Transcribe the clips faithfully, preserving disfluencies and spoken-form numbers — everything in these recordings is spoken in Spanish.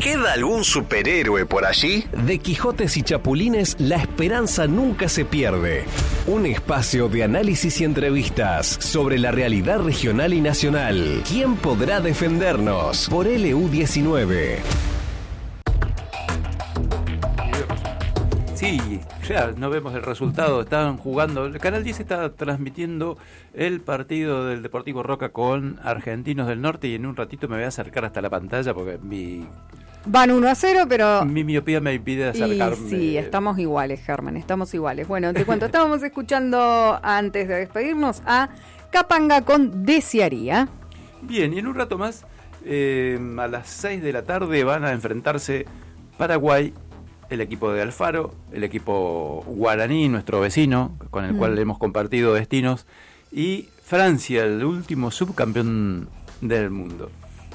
¿Queda algún superhéroe por allí? De Quijotes y Chapulines, la esperanza nunca se pierde. Un espacio de análisis y entrevistas sobre la realidad regional y nacional. ¿Quién podrá defendernos? Por L U diecinueve. Sí, ya no vemos el resultado. Estaban jugando. El Canal diez está transmitiendo el partido del Deportivo Roca con Argentinos del Norte y en un ratito me voy a acercar hasta la pantalla porque mi... Van uno a cero, pero... Mi miopía me impide acercarme. Y sí, estamos iguales, Germán, estamos iguales. Bueno, te cuento, estábamos escuchando antes de despedirnos a Capanga con Desearía. Bien, y en un rato más, eh, a las seis de la tarde van a enfrentarse Paraguay, el equipo de Alfaro, el equipo guaraní, nuestro vecino, con el mm. cual hemos compartido destinos, y Francia, el último subcampeón del mundo,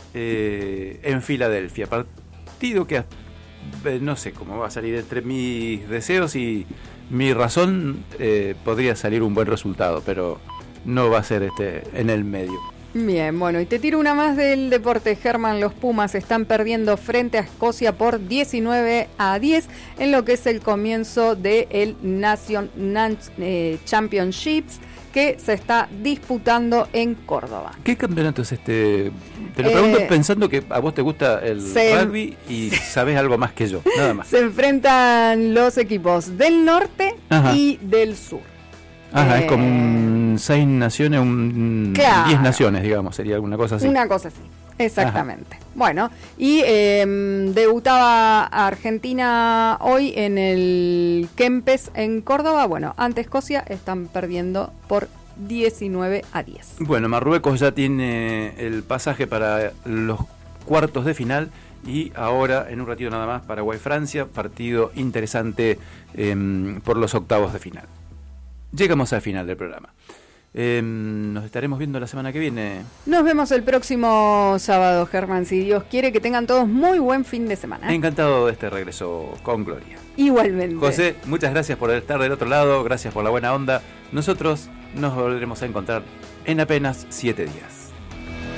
eh, en Filadelfia. Partido que eh, no sé cómo va a salir entre mis deseos y mi razón, eh, podría salir un buen resultado, pero no va a ser este en el medio. Bien, bueno, y te tiro una más del deporte, Germán. Los Pumas están perdiendo frente a Escocia por diecinueve a diez en lo que es el comienzo del Nation eh, Championships que se está disputando en Córdoba. ¿Qué campeonato es este? Te lo pregunto eh, pensando que a vos te gusta el se, rugby y sabés algo más que yo, nada más. Se enfrentan los equipos del norte Ajá. y del sur. Ajá, eh, es como un seis naciones, un claro, diez naciones, digamos, sería alguna cosa así. Una cosa así, exactamente. Ajá. Bueno, y eh, debutaba Argentina hoy en el Kempes en Córdoba. Bueno, ante Escocia están perdiendo por diecinueve a diez. Bueno, Marruecos ya tiene el pasaje para los cuartos de final. Y ahora, en un ratito nada más, Paraguay-Francia, partido interesante eh, por los octavos de final. Llegamos al final del programa. Eh, nos estaremos viendo la semana que viene. Nos vemos el próximo sábado, Germán. Si Dios quiere, que tengan todos muy buen fin de semana. Encantado de este regreso con Gloria. Igualmente. José, muchas gracias por estar del otro lado. Gracias por la buena onda. Nosotros nos volveremos a encontrar en apenas siete días.